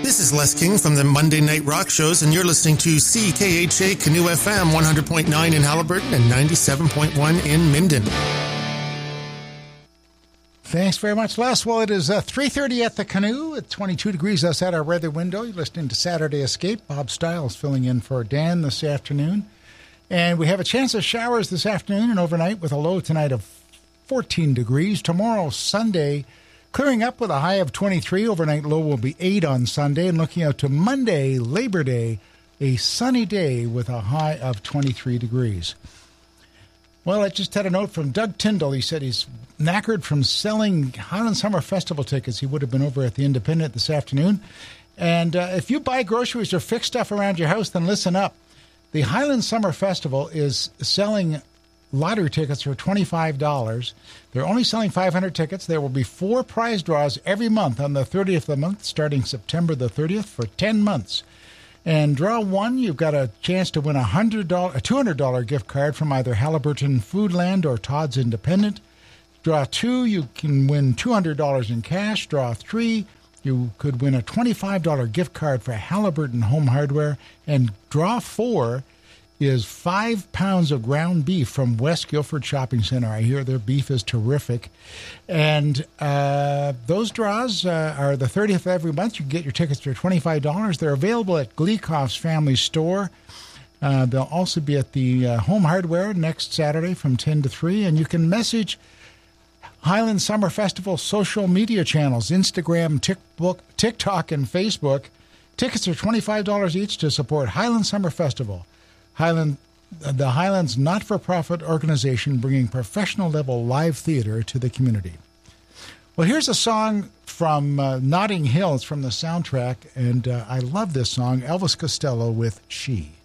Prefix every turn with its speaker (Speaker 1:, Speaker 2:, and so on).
Speaker 1: This is Les King from the Monday Night Rock Shows, and you're listening to CKHA Canoe FM 100.9 in Haliburton and 97.1 in Minden.
Speaker 2: Thanks very much, Les. Well, it is 3:30 at the Canoe at 22 degrees outside our weather window. You're listening to Saturday Escape. Bob Stiles filling in for Dan this afternoon. And we have a chance of showers this afternoon and overnight with a low tonight of 14 degrees. Tomorrow, Sunday, clearing up with a high of 23. Overnight low will be 8 on Sunday. And looking out to Monday, Labor Day, a sunny day with a high of 23 degrees. Well, I just had a note from Doug Tyndall. He said he's knackered from selling Highland Summer Festival tickets. He would have been over at the Independent this afternoon. And if you buy groceries or fix stuff around your house, then listen up. The Highland Summer Festival is selling lottery tickets for $25. They're only selling 500 tickets. There will be 4 prize draws every month on the 30th of the month, starting September the 30th for 10 months. And draw 1, you've got a chance to win a $200 gift card from either Haliburton Foodland or Todd's Independent. Draw 2, you can win $200 in cash. Draw 3, you could win a $25 gift card for Haliburton Home Hardware. And draw 4 is 5 pounds of ground beef from West Guilford Shopping Center. I hear their beef is terrific. And those draws are the 30th of every month. You can get your tickets for $25. They're available at Gleekoff's Family Store. They'll also be at the Home Hardware next Saturday from 10 to 3. And you can message Highland Summer Festival social media channels, Instagram, TikTok, and Facebook. Tickets are $25 each to support Highland Summer Festival. The Highlands not-for-profit organization bringing professional-level live theater to the community. Well, here's a song from Notting Hill. It's from the soundtrack, and I love this song, Elvis Costello with She.